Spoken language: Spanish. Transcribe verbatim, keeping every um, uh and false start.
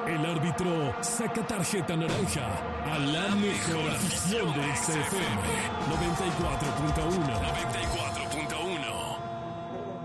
El árbitro saca tarjeta naranja a la mejor afición del C F M noventa y cuatro punto uno.